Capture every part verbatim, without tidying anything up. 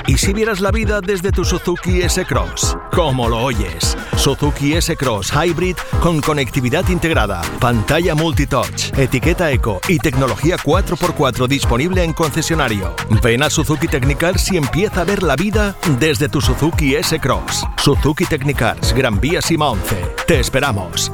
¿Y si vieras la vida desde tu Suzuki S-Cross? ¿Cómo lo oyes? Suzuki S-Cross Hybrid con conectividad integrada, pantalla multitouch, etiqueta eco y tecnología cuatro por cuatro disponible en concesionario. Ven a Suzuki Technicars y empieza a ver la vida desde tu Suzuki S-Cross. Suzuki Technicars, Gran Vía Sima once. Te esperamos.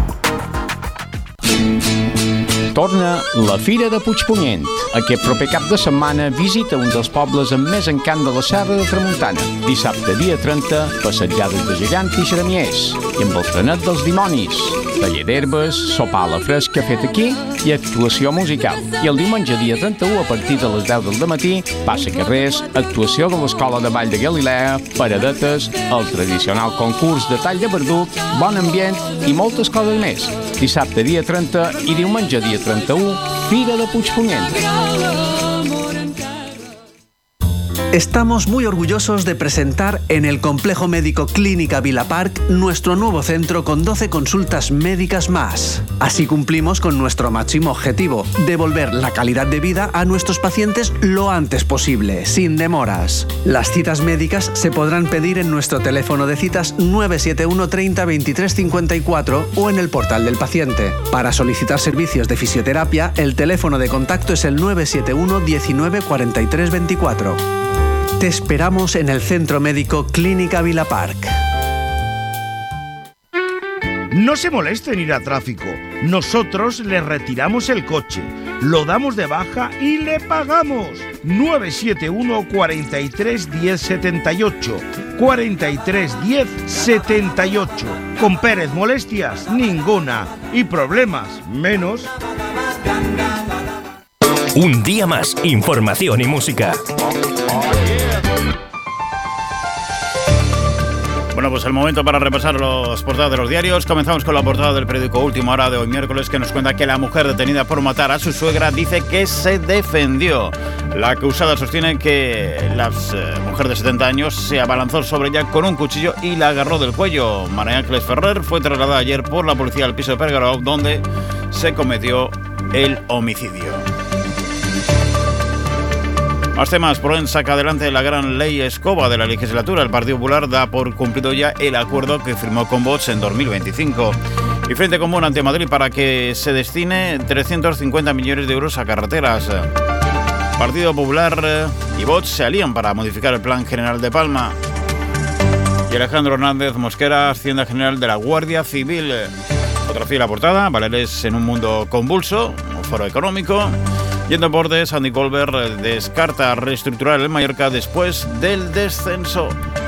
Torna la Fira de Puigpunyent. Aquest proper cap de setmana visita un dels pobles amb més encant de la Serra de Tramuntana. Dissabte, dia trenta, passejades de gegants i xeramiers. I amb el frenet dels dimonis. Taller d'herbes, sopar a la fresca fet aquí i actuació musical. I el diumenge, dia trenta-u, a partir de les deu del dematí, passa carrers, actuació de l'Escola de Ball de Galilea, paradetes, el tradicional concurs de tall de verdut, bon ambient i moltes coses més. Dissabte, dia trenta i diumenge, dia trenta-u, Fira de Puigpunyent. Estamos muy orgullosos de presentar en el Complejo Médico Clínica Vila Park nuestro nuevo centro con doce consultas médicas más. Así cumplimos con nuestro máximo objetivo, devolver la calidad de vida a nuestros pacientes lo antes posible, sin demoras. Las citas médicas se podrán pedir en nuestro teléfono de citas nueve siete uno treinta veintitrés cincuenta y cuatro o en el portal del paciente. Para solicitar servicios de fisioterapia, el teléfono de contacto es el nueve siete uno diecinueve cuarenta y tres veinticuatro. Te esperamos en el Centro Médico Clínica Vila Park. No se moleste en ir a tráfico. Nosotros le retiramos el coche, lo damos de baja y le pagamos. nueve siete uno cuarenta y tres diez setenta y ocho. cuarenta y tres diez setenta y ocho. Con Pérez, molestias ninguna y problemas menos. Un día más, información y música. Bueno, pues el momento para repasar las portadas de los diarios. Comenzamos con la portada del periódico Última Hora de hoy miércoles, que nos cuenta que la mujer detenida por matar a su suegra dice que se defendió. La acusada sostiene que la eh, mujer de setenta años se abalanzó sobre ella con un cuchillo y la agarró del cuello. María Ángeles Ferrer fue trasladada ayer por la policía al piso de Pergaró, donde se cometió el homicidio. Más temas. Proen saca adelante la gran ley escoba de la legislatura. El Partido Popular da por cumplido ya el acuerdo que firmó con Vox en dos mil veinticinco. Y Frente Común ante Madrid para que se destine trescientos cincuenta millones de euros a carreteras. Partido Popular y Vox se alían para modificar el Plan General de Palma. Y Alejandro Hernández Mosquera, Hacienda General de la Guardia Civil. Fotografía de la portada. Baleares en un mundo convulso. Un foro económico. Y en deportes, Andy Colbert descarta reestructurar el Mallorca después del descenso.